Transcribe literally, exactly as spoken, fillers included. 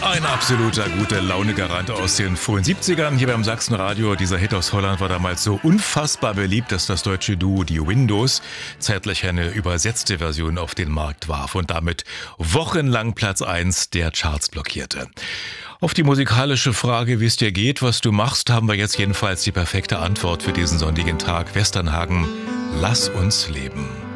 Ein absoluter gute Laune-Garant aus den frühen siebzigern hier beim Sachsenradio. Dieser Hit aus Holland war damals so unfassbar beliebt, dass das deutsche Duo Die Windows zeitlich eine übersetzte Version auf den Markt warf und damit wochenlang Platz eins der Charts blockierte. Auf die musikalische Frage, wie es dir geht, was du machst, haben wir jetzt jedenfalls die perfekte Antwort für diesen sonnigen Tag. Westernhagen, lass uns leben.